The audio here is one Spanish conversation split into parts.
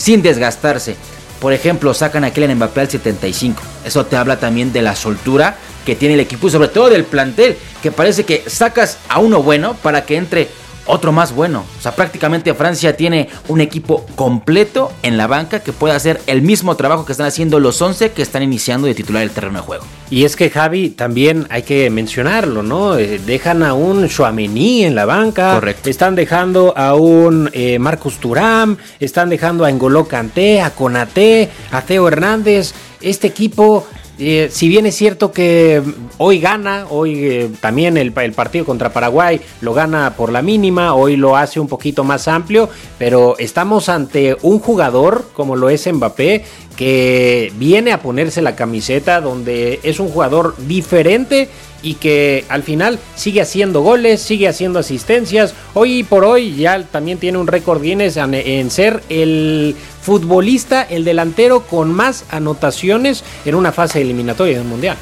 sin desgastarse. Por ejemplo, sacan a Kylian Mbappé al 75. Eso te habla también de la soltura que tiene el equipo y sobre todo del plantel, que parece que sacas a uno bueno para que entre otro más bueno. O sea, prácticamente Francia tiene un equipo completo en la banca que puede hacer el mismo trabajo que están haciendo los 11 que están iniciando de titular el terreno de juego. Y es que, Javi, también hay que mencionarlo, ¿no? Dejan a un Tchouaméni en la banca. Correcto. Están dejando a un Marcus Thuram, están dejando a N'Golo Kanté, a Konaté, a Theo Hernández. Este equipo, si bien es cierto que hoy gana, también el partido contra Paraguay lo gana por la mínima, hoy lo hace un poquito más amplio, pero estamos ante un jugador como lo es Mbappé, que viene a ponerse la camiseta, donde es un jugador diferente y que al final sigue haciendo goles, sigue haciendo asistencias. Hoy por hoy ya también tiene un récord Guinness en ser el futbolista, el delantero con más anotaciones en una fase eliminatoria del Mundial.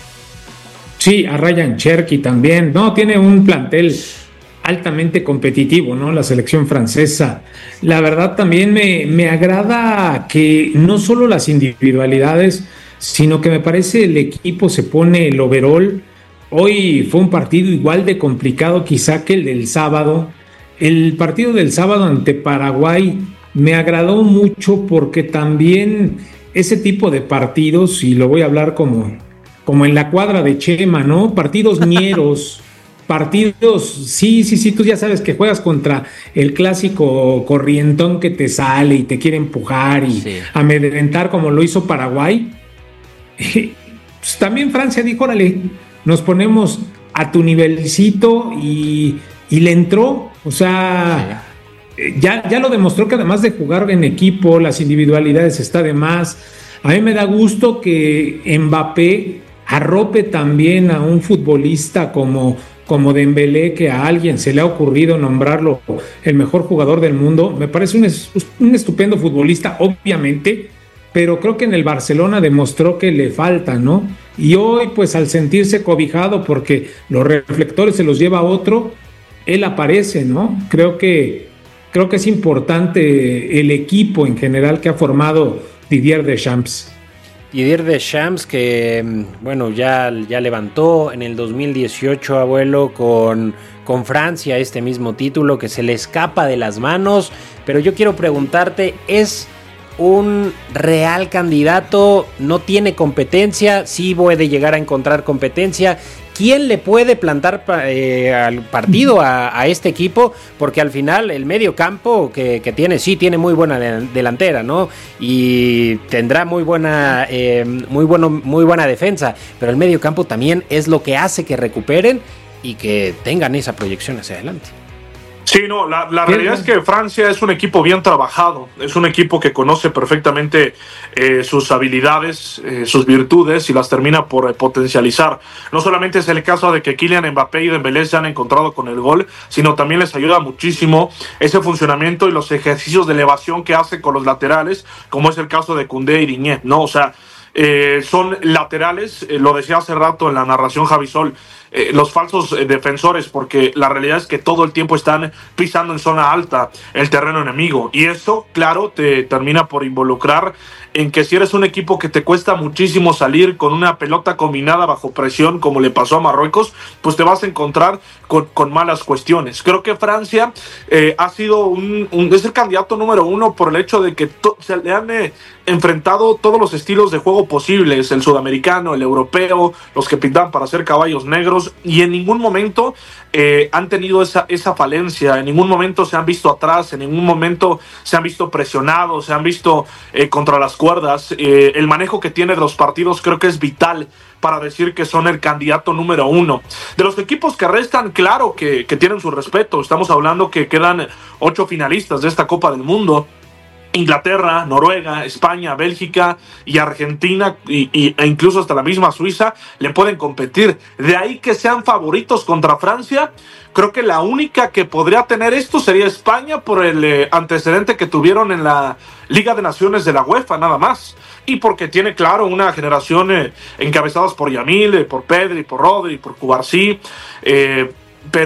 Sí, a Ryan Cherki también. No, tiene un plantel altamente competitivo, ¿no? La selección francesa. La verdad también me agrada que no solo las individualidades, sino que me parece el equipo se pone el overall. Hoy fue un partido igual de complicado quizá que el del sábado. El partido del sábado ante Paraguay me agradó mucho porque también ese tipo de partidos, y lo voy a hablar como en la cuadra de Chema, ¿no? Partidos ñeros, partidos, sí, tú ya sabes que juegas contra el clásico corrientón que te sale y te quiere empujar y amedrentar como lo hizo Paraguay. Pues también Francia dijo, órale, nos ponemos a tu nivelcito y le entró, o sea, ya lo demostró que además de jugar en equipo, las individualidades está de más. A mí me da gusto que Mbappé arrope también a un futbolista como Dembélé, que a alguien se le ha ocurrido nombrarlo el mejor jugador del mundo. Me parece un estupendo futbolista, obviamente, pero creo que en el Barcelona demostró que le falta, ¿no? Y hoy, pues al sentirse cobijado porque los reflectores se los lleva otro, él aparece, ¿no? Creo que es importante el equipo en general que ha formado Didier Deschamps. Didier Deschamps, que bueno, ya levantó en el 2018, abuelo, con Francia este mismo título que se le escapa de las manos, pero yo quiero preguntarte, ¿es un real candidato? ¿No tiene competencia? ¿Sí puede llegar a encontrar competencia? ¿Quién le puede plantar al partido a este equipo? Porque al final el medio campo que tiene muy buena delantera, ¿no? Y tendrá muy buena defensa, pero el medio campo también es lo que hace que recuperen y que tengan esa proyección hacia adelante. Sí, no, la realidad es que Francia es un equipo bien trabajado, es un equipo que conoce perfectamente sus habilidades, sus virtudes y las termina por potencializar. No solamente es el caso de que Kylian Mbappé y Dembélé se han encontrado con el gol, sino también les ayuda muchísimo ese funcionamiento y los ejercicios de elevación que hace con los laterales, como es el caso de Koundé y Digne, ¿no? O sea, son laterales, lo decía hace rato en la narración Javisol, los falsos defensores, porque la realidad es que todo el tiempo están pisando en zona alta el terreno enemigo, y eso, claro, te termina por involucrar en que si eres un equipo que te cuesta muchísimo salir con una pelota combinada bajo presión, como le pasó a Marruecos, pues te vas a encontrar con malas cuestiones. Creo que Francia ha sido es el candidato número uno por el hecho de que se le han enfrentado todos los estilos de juego posibles, el sudamericano, el europeo, los que pintaban para ser caballos negros, y en ningún momento han tenido esa falencia, en ningún momento se han visto atrás, en ningún momento se han visto presionados, se han visto contra las cuerdas. El manejo que tiene de los partidos creo que es vital para decir que son el candidato número uno. De los equipos que restan, claro que tienen su respeto. Estamos hablando que quedan 8 finalistas de esta Copa del Mundo. Inglaterra, Noruega, España, Bélgica y Argentina e incluso hasta la misma Suiza le pueden competir. De ahí que sean favoritos contra Francia. Creo que la única que podría tener esto sería España por el antecedente que tuvieron en la Liga de Naciones de la UEFA, nada más. Y porque tiene, claro, una generación encabezadas por Yamil, por Pedri, por Rodri, por Cubarsí. Pero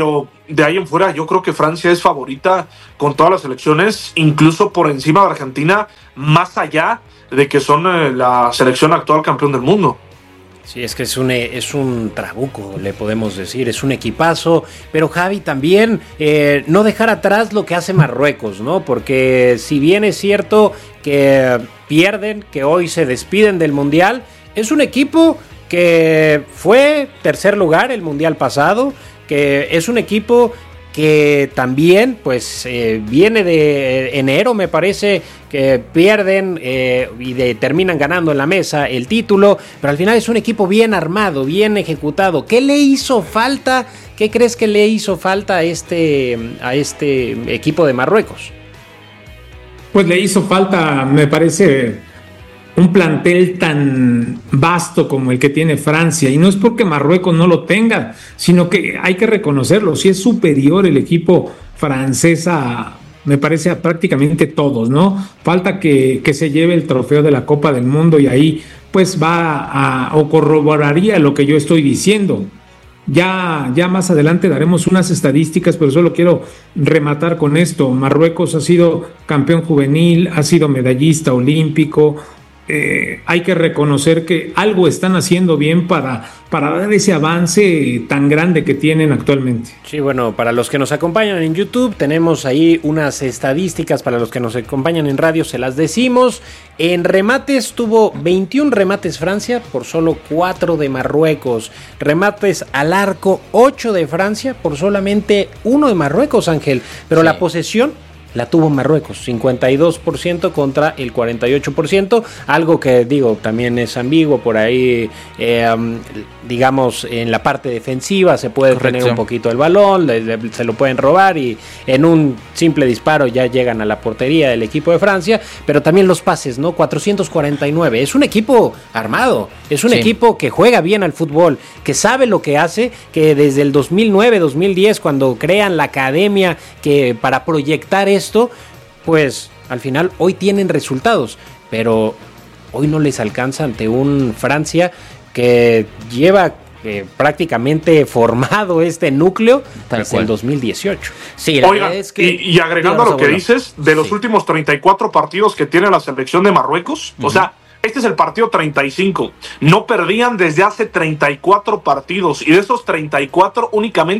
de ahí en fuera yo creo que Francia es favorita con todas las selecciones, incluso por encima de Argentina, más allá de que son la selección actual campeón del mundo. Sí, es que es un trabuco, le podemos decir, es un equipazo, pero Javi también no dejar atrás lo que hace Marruecos, ¿no? Porque si bien es cierto que pierden, que hoy se despiden del Mundial, es un equipo que fue tercer lugar el Mundial pasado, que es un equipo que también pues viene de enero, me parece que pierden y terminan ganando en la mesa el título, pero al final es un equipo bien armado, bien ejecutado. ¿Qué le hizo falta? ¿Qué crees que le hizo falta a este equipo de Marruecos? Pues le hizo falta, me parece, un plantel tan vasto como el que tiene Francia, y no es porque Marruecos no lo tenga, sino que hay que reconocerlo, si es superior el equipo francés me parece a prácticamente todos, ¿no? Falta que se lleve el trofeo de la Copa del Mundo y ahí pues o corroboraría lo que yo estoy diciendo. Ya más adelante daremos unas estadísticas, pero solo quiero rematar con esto. Marruecos ha sido campeón juvenil, ha sido medallista olímpico. Hay que reconocer que algo están haciendo bien para dar ese avance tan grande que tienen actualmente. Sí, bueno, para los que nos acompañan en YouTube tenemos ahí unas estadísticas, para los que nos acompañan en radio se las decimos. En remates tuvo 21 remates Francia por solo 4 de Marruecos. Remates al arco 8 de Francia por solamente 1 de Marruecos, Ángel. Pero sí, la posesión la tuvo Marruecos, 52% contra el 48%, algo que digo también es ambiguo por ahí, digamos en la parte defensiva se puede tener un poquito el balón, se lo pueden robar y en un simple disparo ya llegan a la portería del equipo de Francia, pero también los pases, ¿no? 449, es un equipo armado, es un equipo que juega bien al fútbol, que sabe lo que hace, que desde el 2009, 2010, cuando crean la academia que para proyectar esto, pues al final hoy tienen resultados, pero hoy no les alcanza ante un Francia que lleva prácticamente formado este núcleo desde el 2018. Sí, la verdad es que, y agregando a lo que dices, de los últimos 34 partidos que tiene la selección de Marruecos, o sea, este es el partido 35. No perdían desde hace 34 partidos y de esos 34 únicamente